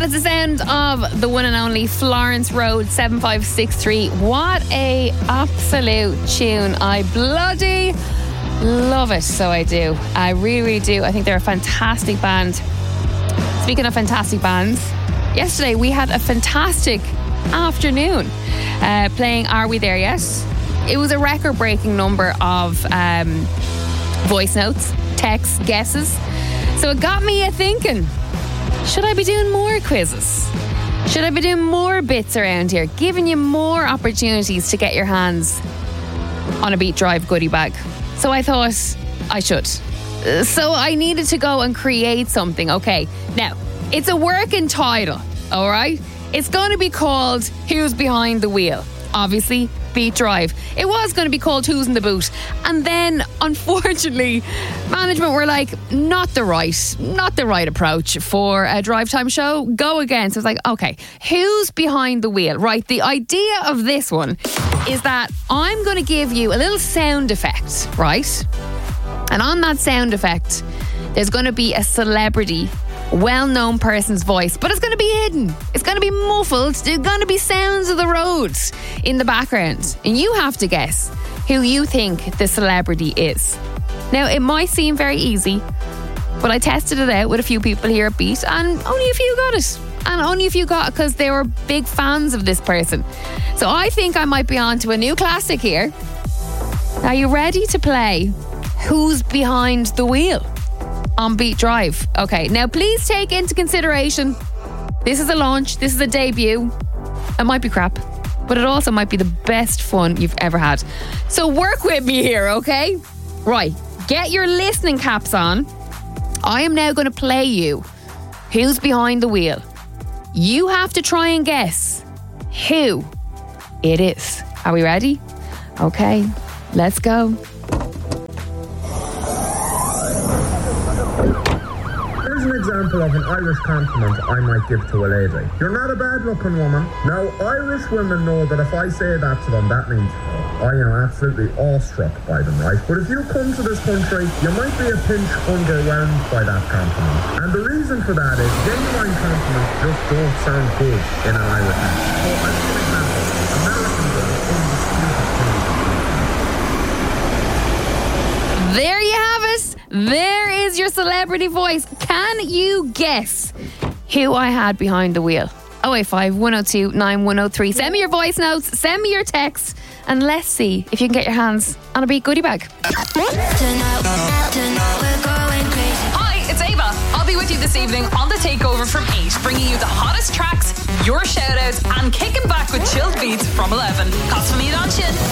That's the sound of the one and only Florence Road 7563. What a absolute tune. I bloody love it. So I do. I really, really do. I think they're a fantastic band. Speaking of fantastic bands, yesterday we had a fantastic afternoon playing Are We There Yet? It was a record-breaking number of voice notes, texts, guesses. So it got me thinking, should I be doing more quizzes? Should I be doing more bits around here, giving you more opportunities to get your hands on a Beat Drive goodie bag? So I thought I should. So I needed to go and create something. Okay, now, it's a working title, all right? It's going to be called Who's Behind the Wheel? Obviously, Beat Drive. It was going to be called Who's in the Boot. And then, unfortunately, management were like, not the right approach for a drive time show. Go again. So it's like, okay, who's behind the wheel? Right, the idea of this one is that I'm going to give you a little sound effect, right? And on that sound effect, there's going to be a celebrity, well-known person's voice, but it's going to be hidden. It's going to be muffled. There's going to be sounds of the road in the background. And you have to guess who you think the celebrity is. Now, it might seem very easy, but I tested it out with a few people here at Beat, and only a few got it. And only a few got it because they were big fans of this person. So I think I might be on to a new classic here. Are you ready to play Who's Behind the Wheel on Beat Drive? Okay, now please take into consideration, this is a launch, this is a debut. It might be crap, but it also might be the best fun you've ever had. So work with me here, okay? Right, get your listening caps on. I am now going to play you Who's Behind the Wheel. You have to try and guess who it is. Are we ready? Okay, let's go. Here's an example of an Irish compliment I might give to a lady. You're not a bad looking woman. Now, Irish women know that if I say that to them, that means I am absolutely awestruck by them, right? But if you come to this country, you might be a pinch underwhelmed by that compliment. And the reason for that is genuine compliments just don't sound good in an Irish accent. So I'll give an example. Americans are undisputed. There you have it. There is your celebrity voice. Can you guess who I had behind the wheel? 085 102 9103. Send me your voice notes, send me your texts, and let's see if you can get your hands on a Beat goodie bag. Hi, it's Ava. I'll be with you this evening on The Takeover from 8, bringing you the hottest tracks, your shoutouts, and kicking back with chilled beats from 11. Cosmomead on Chin.